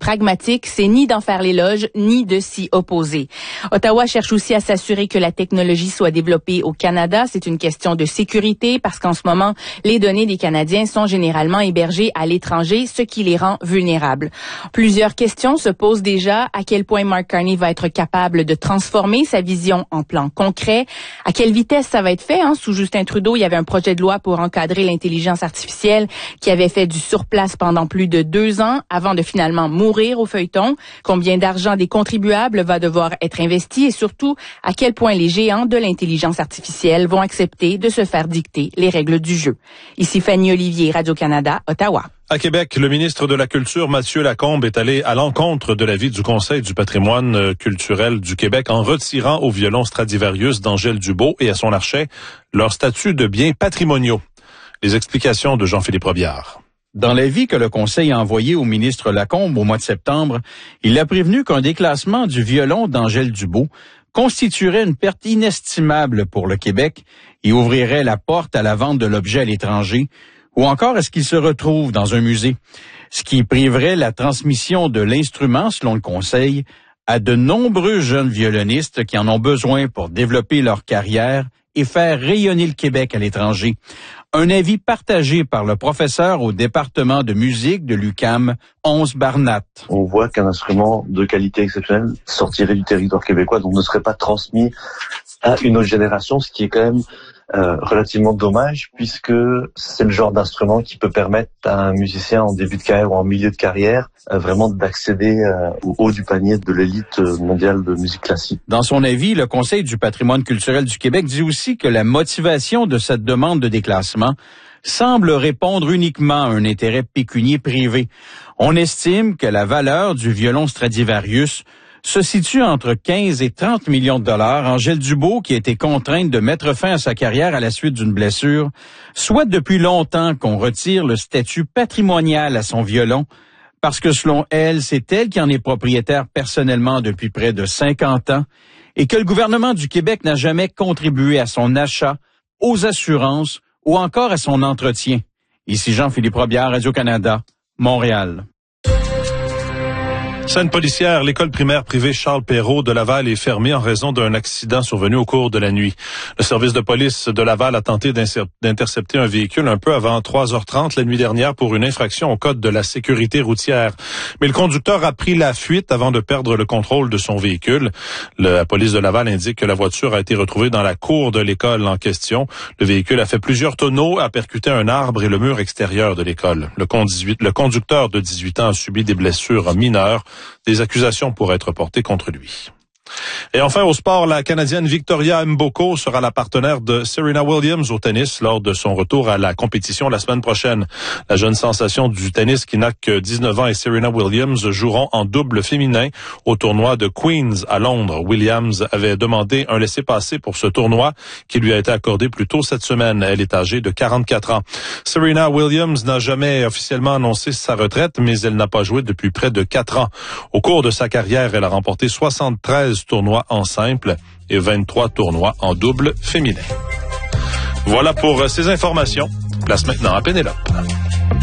pragmatique, c'est ni d'en faire l'éloge, ni de s'y opposer. Ottawa cherche aussi à s'assurer que la technologie soit développée au Canada. C'est une question de sécurité parce qu'en ce moment, les données des Canadiens sont généralement hébergées à l'étranger, ce qui les rend vulnérables. Plusieurs questions se posent déjà. À quel point Mark Carney va être capable de transformer sa vision en plan concret? À quelle vitesse ça va être fait? Sous Justin Trudeau, il y avait un projet de loi pour encadrer l'intelligence artificielle qui avait fait du surplace pendant plus de 2 ans avant de finalement mourir au feuilleton. Combien d'argent des contribuables va devoir être investi et surtout à quel point les géants de l'intelligence artificielle vont accepter de se faire dicter les règles du jeu. Ici Fanny Olivier, Radio-Canada, Ottawa. À Québec, le ministre de la Culture, Mathieu Lacombe, est allé à l'encontre de l'avis du Conseil du patrimoine culturel du Québec en retirant au violon Stradivarius d'Angèle Dubeau et à son archet leur statut de biens patrimoniaux. Les explications de Jean-Philippe Robillard. Dans l'avis que le Conseil a envoyé au ministre Lacombe au mois de septembre, il a prévenu qu'un déclassement du violon d'Angèle Dubeau constituerait une perte inestimable pour le Québec et ouvrirait la porte à la vente de l'objet à l'étranger, ou encore est-ce qu'il se retrouve dans un musée, ce qui priverait la transmission de l'instrument, selon le Conseil, à de nombreux jeunes violonistes qui en ont besoin pour développer leur carrière et faire rayonner le Québec à l'étranger. Un avis partagé par le professeur au département de musique de l'UQAM, Onze Barnat. On voit qu'un instrument de qualité exceptionnelle sortirait du territoire québécois, donc ne serait pas transmis à une autre génération, ce qui est quand même relativement dommage, puisque c'est le genre d'instrument qui peut permettre à un musicien en début de carrière ou en milieu de carrière vraiment d'accéder au haut du panier de l'élite mondiale de musique classique. Dans son avis, le Conseil du patrimoine culturel du Québec dit aussi que la motivation de cette demande de déclassement semble répondre uniquement à un intérêt pécunier privé. On estime que la valeur du violon Stradivarius se situe entre 15 et 30 millions de dollars. Angèle Dubeau, qui a été contrainte de mettre fin à sa carrière à la suite d'une blessure, souhaite depuis longtemps qu'on retire le statut patrimonial à son violon, parce que selon elle, c'est elle qui en est propriétaire personnellement depuis près de 50 ans, et que le gouvernement du Québec n'a jamais contribué à son achat, aux assurances ou encore à son entretien. Ici Jean-Philippe Robillard, Radio-Canada, Montréal. Scène policière, l'école primaire privée Charles Perrault de Laval est fermée en raison d'un accident survenu au cours de la nuit. Le service de police de Laval a tenté d'intercepter un véhicule un peu avant 3h30 la nuit dernière pour une infraction au code de la sécurité routière. Mais le conducteur a pris la fuite avant de perdre le contrôle de son véhicule. La police de Laval indique que la voiture a été retrouvée dans la cour de l'école en question. Le véhicule a fait plusieurs tonneaux, a percuté un arbre et le mur extérieur de l'école. Le conducteur de 18 ans a subi des blessures mineures. Des accusations pourraient être portées contre lui. Et enfin, au sport, la Canadienne Victoria Mboko sera la partenaire de Serena Williams au tennis lors de son retour à la compétition la semaine prochaine. La jeune sensation du tennis qui n'a que 19 ans et Serena Williams joueront en double féminin au tournoi de Queens à Londres. Williams avait demandé un laissez-passer pour ce tournoi qui lui a été accordé plus tôt cette semaine. Elle est âgée de 44 ans. Serena Williams n'a jamais officiellement annoncé sa retraite, mais elle n'a pas joué depuis près de 4 ans. Au cours de sa carrière, elle a remporté 73 tournois en simple et 23 tournois en double féminin. Voilà pour ces informations. Place maintenant à Pénélope.